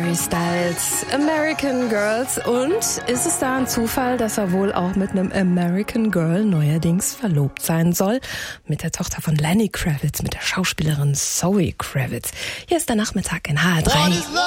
Harry Styles, American Girls. Und ist es da ein Zufall, dass er wohl auch mit einem American Girl neuerdings verlobt sein soll? Mit der Tochter von Lenny Kravitz, mit der Schauspielerin Zoe Kravitz. Hier ist der Nachmittag in HR3.